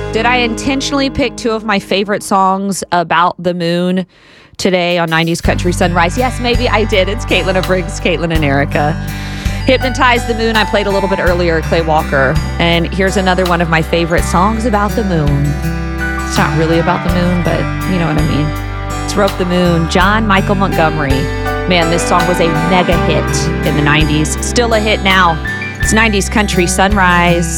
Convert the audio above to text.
Did I intentionally pick two of my favorite songs about the moon today on 90s Country Sunrise? Yes, maybe I did. It's Caitlin of Briggs, Caitlin and Erica. Hypnotize the Moon, I played a little bit earlier, Clay Walker. And here's another one of my favorite songs about the moon. It's not really about the moon, but you know what I mean. It's Rope the Moon, John Michael Montgomery. Man, this song was a mega hit in the 90s. Still a hit now. It's 90s Country Sunrise.